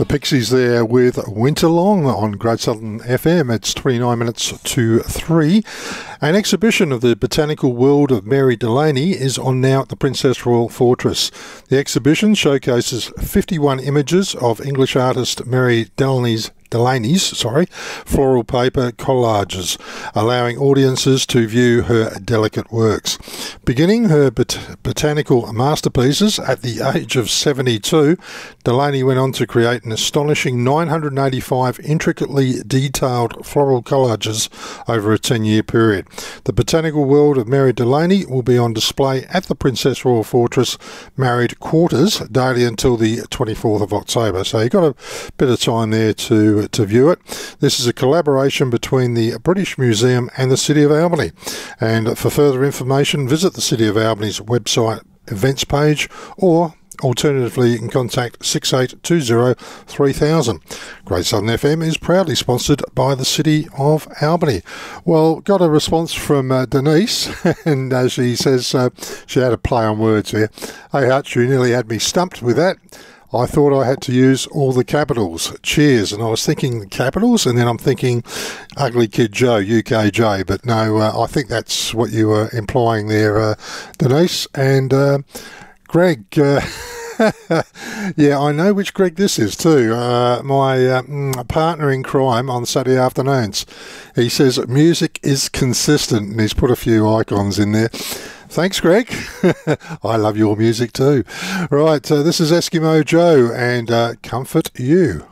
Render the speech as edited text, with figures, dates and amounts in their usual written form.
The Pixies there with Winterlong on Great Southern FM. It's 29 minutes to 3. An exhibition of the botanical world of Mary Delaney is on now at the Princess Royal Fortress. The exhibition showcases 51 images of English artist Mary Delaney's floral paper collages, allowing audiences to view her delicate works. Beginning her botanical masterpieces at the age of 72, Delaney went on to create an astonishing 985 intricately detailed floral collages over a 10-year period. The botanical world of Mary Delaney will be on display at the Princess Royal Fortress Married Quarters daily until the 24th of October. So you've got a bit of time there to view it. This is a collaboration between the British Museum and the City of Albany. And for further information, visit the City of Albany's website events page, or alternatively, you can contact 6820 3000. Great Southern FM is proudly sponsored by the City of Albany. Well, got a response from Denise, and she says she had a play on words here. Hey Hutch, you nearly had me stumped with that. I thought I had to use all the capitals. Cheers. And I was thinking the capitals, and then I'm thinking Ugly Kid Joe, UKJ. But no, I think that's what you were implying there, Denise. And Greg, yeah, I know which Greg this is too. My partner in crime on Saturday afternoons. He says music is consistent, and he's put a few icons in there. Thanks, Greg. I love your music too. Right, this is Eskimo Joe and Comfort You.